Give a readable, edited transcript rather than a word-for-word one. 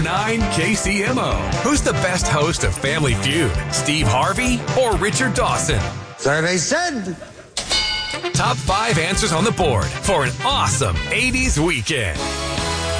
94.9 KCMO. Who's the best host of Family Feud? Steve Harvey or Richard Dawson? So they said. Top 5 answers on the board for an awesome 80s weekend.